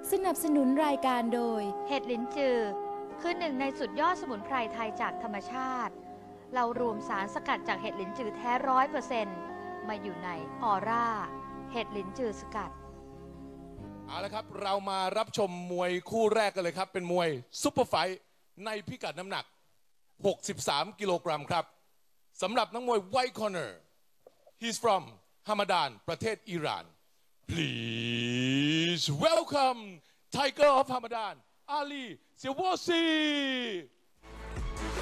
สนับสนุนรายการโดยเห็ดลิ้นจือคือหนึ่งในสุดยอดสมุนไพรไทยจากธรรมชาติ เรารวมสารสกัดจากเห็ดลิ้นจือแท้ 100%มาอยู่ในออร่าเห็ดลิ้นจือสกัดเอาละครับเรามารับชมมวยคู่แรกกันเลยครับเป็นมวยซุปเปอร์ไฟท์ในพิกัดน้ำหนัก63 กิโลกรัมครับสำหรับนักมวย White Corner he's from Hamadan ประเทศอิหร่าน please welcome Tiger of Hamadan Ali Siawasi